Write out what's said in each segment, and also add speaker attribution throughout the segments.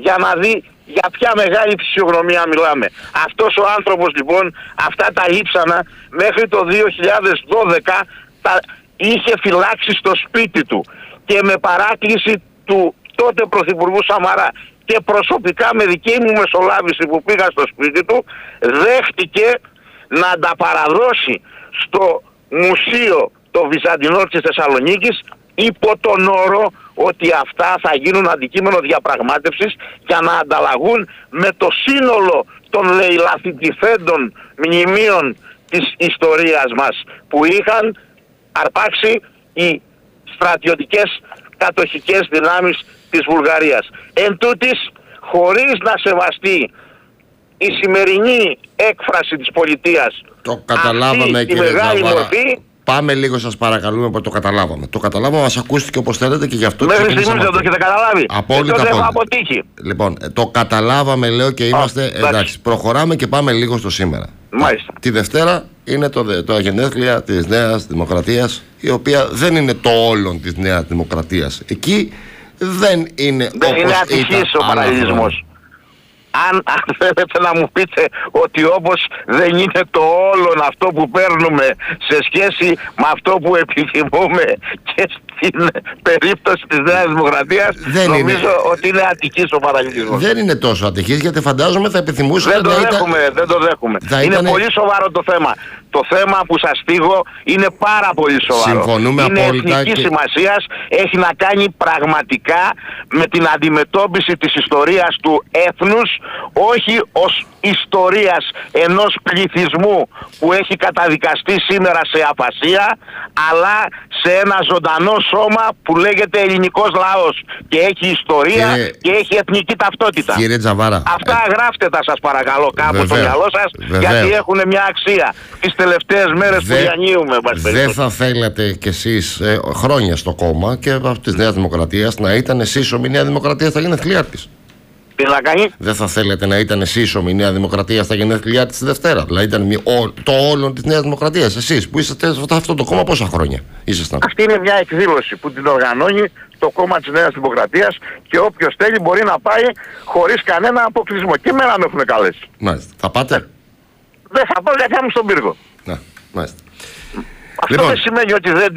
Speaker 1: για να δει για ποια μεγάλη φυσιογνωμία μιλάμε. Αυτός ο άνθρωπος λοιπόν αυτά τα λείψανα μέχρι το 2012 τα είχε φυλάξει στο σπίτι του και με παράκληση του τότε Πρωθυπουργού Σαμαρά και προσωπικά με δική μου μεσολάβηση που πήγα στο σπίτι του, δέχτηκε να τα παραδώσει στο μουσείο το Βυζαντινό της Θεσσαλονίκης υπό τον όρο ότι αυτά θα γίνουν αντικείμενο διαπραγμάτευσης για να ανταλλαγούν με το σύνολο των λαιλαθητηθέντων μνημείων της ιστορίας μας που είχαν αρπάξει οι στρατιωτικές κατοχικές δυνάμεις της Βουλγαρίας. Εν τούτης, χωρίς να σεβαστεί η σημερινή έκφραση της πολιτείας
Speaker 2: το καταλάβαμε,
Speaker 1: αυτή, κύριε Ζαβάρα.
Speaker 2: Πάμε λίγο, σας παρακαλούμε, που το καταλάβαμε. Το καταλάβαμε, μας ακούστηκε όπως θέλετε και γι' αυτό
Speaker 1: μέχρι στιγμής δεν το έχετε καταλάβει.
Speaker 2: Απόλυτα.
Speaker 1: Δεν έχω αποτύχει.
Speaker 2: Λοιπόν, το καταλάβαμε, λέω, και είμαστε εντάξει. Προχωράμε και πάμε λίγο στο σήμερα.
Speaker 1: Μάλιστα.
Speaker 2: Τη Δευτέρα είναι το γενέθλια της Νέας Δημοκρατίας, η οποία δεν είναι το όλον της Νέας Δημοκρατίας. Εκεί δεν είναι όπως
Speaker 1: είναι ατυχής ο παραλληλισμός. Αν θέλετε να μου πείτε ότι όπως δεν είναι το όλον αυτό που παίρνουμε σε σχέση με αυτό που επιθυμούμε και στην περίπτωση της Νέας Δημοκρατίας, νομίζω ότι είναι ατυχής ο παραλληλισμός.
Speaker 2: Δεν είναι τόσο ατυχής, γιατί φαντάζομαι θα επιθυμούσατε
Speaker 1: δεν το δέχομαι. Είναι πολύ σοβαρό το θέμα. Το θέμα που σας θίγω είναι πάρα πολύ σοβαρό.
Speaker 2: Συμφωνούμε
Speaker 1: είναι
Speaker 2: απόλυτα.
Speaker 1: Εθνικής σημασίας, έχει να κάνει πραγματικά με την αντιμετώπιση της ιστορίας του έθνους, όχι ως ιστορίας ενός πληθυσμού που έχει καταδικαστεί σήμερα σε αφασία, αλλά σε ένα ζωντανό σώμα που λέγεται ελληνικός λαός και έχει ιστορία και έχει εθνική ταυτότητα.
Speaker 2: Κύριε Τζαβάρα,
Speaker 1: αυτά γράφτε τα, σας παρακαλώ, κάπου στο μυαλό σας, γιατί έχουν μια αξία τις τελευταίες μέρες που διανύουμε.
Speaker 2: Δεν θα θέλατε κι εσείς χρόνια στο κόμμα και από της Νέας Δημοκρατίας να ήταν σύσσωμη η Νέα Δημοκρατία στα γενέθλιά της?
Speaker 1: Τι να κάνει?
Speaker 2: Δεν θα θέλετε να ήταν σύσσωμη η Νέα Δημοκρατία στα γενέθλιά της τη Δευτέρα? Δηλαδή ήταν το όλον της Νέας Δημοκρατίας. Εσείς που είσαστε σε αυτό το κόμμα πόσα χρόνια ήσασταν?
Speaker 1: Αυτή είναι μια εκδήλωση που την οργανώνει το κόμμα της Νέας Δημοκρατίας και όποιος θέλει μπορεί να πάει χωρίς κανένα αποκλεισμό. Και εμένα με έχουν καλέσει.
Speaker 2: Μάλιστα. Θα πάτε?
Speaker 1: Δεν θα πάω, γιατί θα είμαι στον πύργο.
Speaker 2: Μάλιστα.
Speaker 1: Αυτό λοιπόν δεν σημαίνει ότι δεν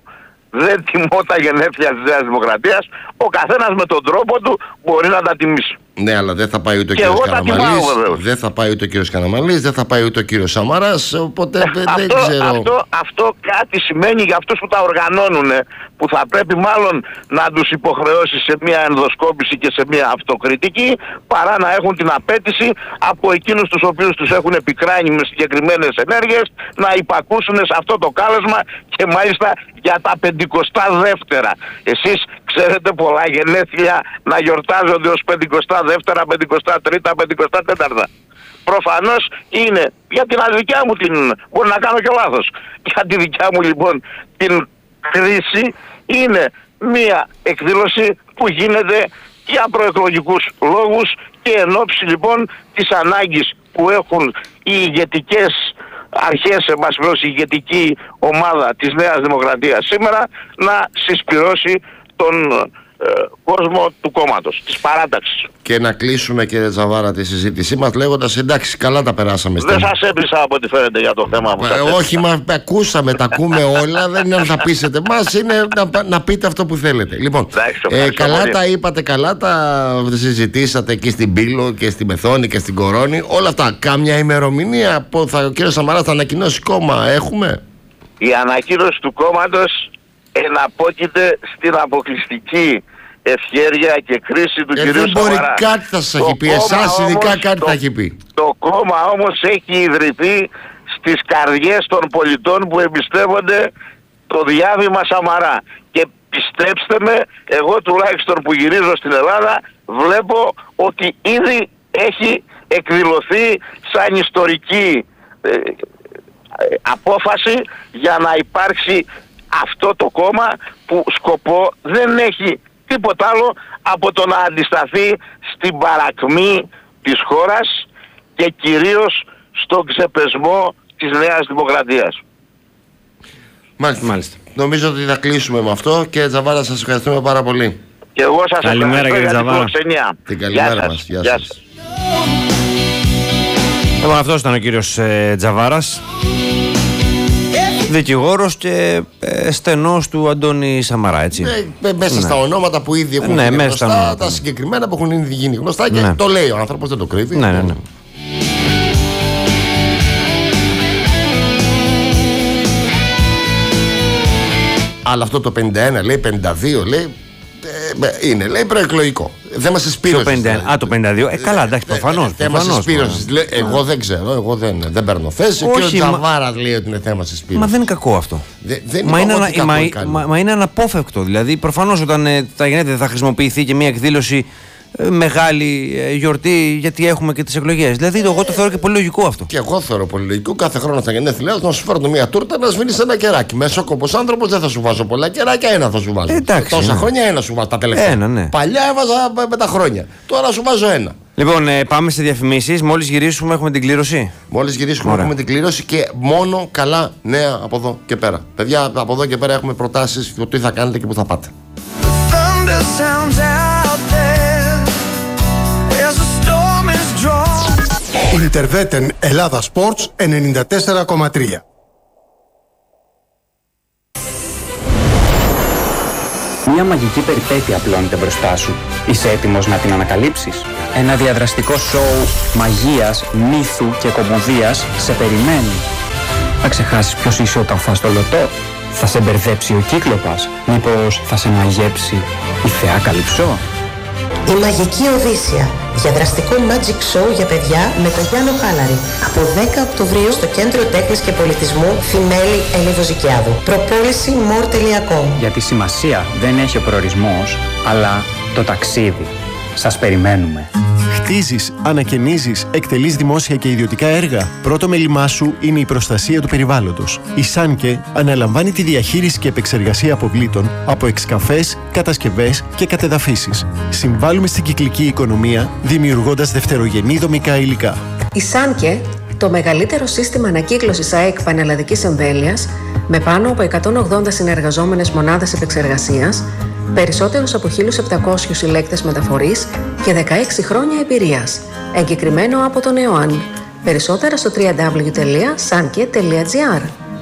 Speaker 1: τιμώ τα γενέθλια της Νέας Δημοκρατίας. Ο καθένας με τον τρόπο του μπορεί να τα τιμήσει.
Speaker 2: Ναι, αλλά δεν θα πάει ούτε ο κύριος Καραμανλής, δεν θα πάει ούτε ο κύριος Καραμανλής, δεν θα πάει ούτε ο κύριος Σαμαράς, οπότε δεν ξέρω.
Speaker 1: Αυτό κάτι σημαίνει για αυτούς που τα οργανώνουν, που θα πρέπει μάλλον να τους υποχρεώσει σε μια ενδοσκόπηση και σε μια αυτοκριτική, παρά να έχουν την απέτηση από εκείνους τους οποίους τους έχουν επικράνει με συγκεκριμένες ενέργειες να υπακούσουν σε αυτό το κάλεσμα, και μάλιστα για τα 52. Εσείς ξέρετε πολλά γενέθλια να γιορτάζονται ως 52, 53, 54. Προφανώς είναι για την δικιά μου μπορεί να κάνω και λάθος. Για τη δικιά μου λοιπόν την κρίση είναι μία εκδήλωση που γίνεται για προεκλογικούς λόγους και εν ώψη λοιπόν της ανάγκης που έχουν οι ηγετικές αρχές, η ηγετική ομάδα της Νέας Δημοκρατίας σήμερα να συσπυρώσει τον κόσμο του κόμματος, της παράταξης.
Speaker 2: Και να κλείσουμε, κύριε Τζαβάρα, τη συζήτησή μας λέγοντας εντάξει, καλά τα περάσαμε.
Speaker 1: Δεν σας έπεισα από ό,τι φαίνεται για το θέμα μου.
Speaker 2: Όχι, ακούσαμε, τα ακούμε όλα. Δεν είναι να τα πείσετε μας, είναι να πείτε αυτό που θέλετε. Λοιπόν, καλά τα είπατε, καλά τα συζητήσατε εκεί στην Πύλο και στη Μεθόνη και στην Κορώνη. Όλα αυτά, κάμια ημερομηνία που ο κύριος Σαμαράς θα ανακοινώσει κόμμα έχουμε?
Speaker 1: Η ανακοίνωση του κόμματος εναπόκειται στην αποκλειστική ευχέρεια και κρίση του κυρίου Σαμαρά.
Speaker 2: Δεν μπορεί, κάτι θα σας έχει πει, εσάς ειδικά κάτι θα έχει πει.
Speaker 1: Το κόμμα όμως έχει ιδρυθεί στις καρδιές των πολιτών που εμπιστεύονται το διάβημα Σαμαρά. Και πιστέψτε με, εγώ τουλάχιστον που γυρίζω στην Ελλάδα βλέπω ότι ήδη έχει εκδηλωθεί σαν ιστορική απόφαση για να υπάρξει αυτό το κόμμα που σκοπό δεν έχει τίποτα άλλο από το να αντισταθεί στην παρακμή της χώρας και κυρίως στον ξεπεσμό της Νέας Δημοκρατίας.
Speaker 2: Μάλιστα. Νομίζω ότι θα κλείσουμε με αυτό και Τζαβάρα, σας ευχαριστούμε πάρα πολύ.
Speaker 1: Και εγώ σας
Speaker 3: καλημέρα κύριε Τζαβάρα.
Speaker 2: Την καλημέρα μας. Γεια σας.
Speaker 3: Λοιπόν, αυτός ήταν ο κύριος Τζαβάρας, δικηγόρος και στενός του Αντώνη Σαμαρά, έτσι.
Speaker 2: Μέσα στα ονόματα που ήδη έχουν γίνει γνωστά, τα συγκεκριμένα που έχουν ήδη γίνει γνωστά και το λέει ο άνθρωπος, δεν το κρύβει.
Speaker 3: Ναι.
Speaker 2: Αλλά αυτό το 51 λέει, 52 λέει, είναι λέει προεκλογικό. Θέμα συσπήρωσης.
Speaker 3: Το 52. Καλά, εντάξει, προφανώς.
Speaker 2: Θέμα συσπήρωσης. Εγώ δεν ξέρω, εγώ δεν παίρνω θέση. Και ο Τζαβάρας λέει ότι είναι θέμα συσπήρωσης.
Speaker 3: Μα δεν είναι κακό αυτό. Μα είναι αναπόφευκτο. Δηλαδή, προφανώς όταν θα γίνεται θα χρησιμοποιηθεί και μια εκδήλωση μεγάλη γιορτή, γιατί έχουμε και τις εκλογές. Δηλαδή, εγώ το θεωρώ και πολύ λογικό αυτό.
Speaker 2: Και εγώ θεωρώ πολύ λογικό κάθε χρόνο στα γενέθλιά να σου φέρνω μια τούρτα να σβήνεις ένα κεράκι. Μεσόκοπος άνθρωπος δεν θα σου βάζω πολλά κεράκια, ένα θα σου βάζω.
Speaker 3: Εντάξει,
Speaker 2: τόσα χρόνια ένα σου βάζω τα τελευταία.
Speaker 3: Ναι.
Speaker 2: Παλιά έβαζα με τα χρόνια. Τώρα σου βάζω ένα.
Speaker 3: Λοιπόν, πάμε σε διαφημίσεις. Μόλις γυρίσουμε, έχουμε την κλήρωση.
Speaker 2: Έχουμε την κλήρωση και μόνο καλά νέα από εδώ και πέρα. Παιδιά, από εδώ και πέρα έχουμε προτάσεις για το τι θα κάνετε και πού θα πάτε.
Speaker 4: Ιντερβέτεν Ελλάδα Sports 94,3.
Speaker 5: Μια μαγική περιπέτεια απλώνεται μπροστά σου. Είσαι έτοιμος να την ανακαλύψεις? Ένα διαδραστικό σοου μαγείας, μύθου και κωμωδίας σε περιμένει. Θα ξεχάσεις ποιος είσαι όταν φας το λωτό? Θα σε μπερδέψει ο Κύκλοπας? Μήπως θα σε μαγέψει η θεά Καλυψό?
Speaker 6: Η Μαγική Οδύσσεια. Διαδραστικό magic show για παιδιά με τον Γιάννο Χάλαρη. Από 10 Οκτωβρίου στο Κέντρο Τέχνης και Πολιτισμού Θημέλη Ελίδου-Ζικιάδου. Προπόληση more.com.
Speaker 5: Γιατί σημασία δεν έχει ο προορισμός, αλλά το ταξίδι. Σας περιμένουμε.
Speaker 7: Χτίζεις, ανακαινίζεις, εκτελείς δημόσια και ιδιωτικά έργα. Πρώτο μέλημά σου είναι η προστασία του περιβάλλοντος. Η Σάνκε αναλαμβάνει τη διαχείριση και επεξεργασία αποβλήτων από εξκαφές, κατασκευές και κατεδαφίσεις. Συμβάλλουμε στην κυκλική οικονομία, δημιουργώντας δευτερογενή δομικά υλικά.
Speaker 8: Η Σάνκε, το μεγαλύτερο σύστημα ανακύκλωσης ΑΕΚ πανελλαδικής εμβέλειας, με πάνω από 180 συνεργαζόμενες μονάδες επεξεργασίας, περισσότερους από 1.700 συλλέκτες μεταφορής και 16 χρόνια εμπειρίας. Εγκεκριμένο από τον ΕΟΑΝ. Περισσότερα στο www.sanke.gr.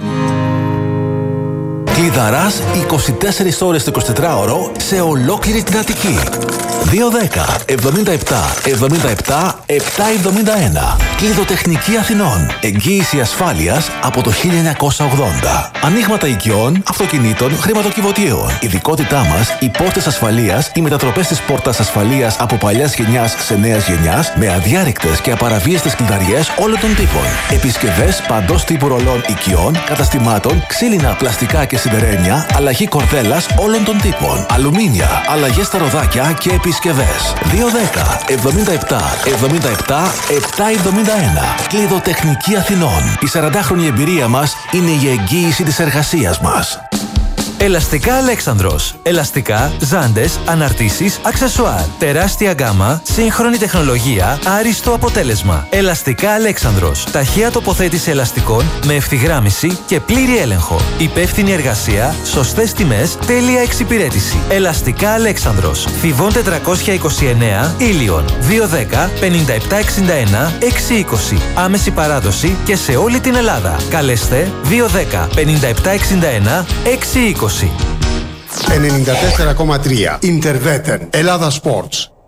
Speaker 9: Κλειδαράς 24 ώρες το 24ωρο σε ολόκληρη την Αττική. 210 77 77 771. Κλειδοτεχνική Αθηνών. Εγγύηση ασφάλειας από το 1980. Ανοίγματα οικειών, αυτοκινήτων, χρηματοκιβωτίων. Ειδικότητά μας, οι πόρτες ασφαλείας, οι μετατροπές της πόρτας ασφαλείας από παλιάς γενιάς σε νέας γενιάς, με αδιάρρηκτες και απαραβίαστες κλειδαριές όλων των τύπων. Επισκευές παντός τύπου ρολών οικειών, καταστημάτων, ξύλινα, πλαστικά και σιδερένια, αλλαγή κορδέλας όλων των τύπων. Αλουμίνια, αλλαγές στα ροδάκια και επισκευές. 210 77 77 771. Κλειδοτεχνική Αθηνών. Η 40χρονη εμπειρία μας είναι η εγγύηση της εργασίας μας.
Speaker 10: Ελαστικά Αλέξανδρος. Ελαστικά, ζάντες, αναρτήσεις, αξεσουάρ. Τεράστια γκάμα, σύγχρονη τεχνολογία, άριστο αποτέλεσμα. Ελαστικά Αλέξανδρος. Ταχεία τοποθέτηση ελαστικών με ευθυγράμμιση και πλήρη έλεγχο. Υπεύθυνη εργασία, σωστές τιμές, τέλεια εξυπηρέτηση. Ελαστικά Αλέξανδρος. Θηβών 429, Ήλιον. 210 5761 620. Άμεση παράδοση και σε όλη την Ελλάδα. Καλέστε 210 5761 620.
Speaker 4: 94,3. Ιντερβέτεν Ελλάδα Sports.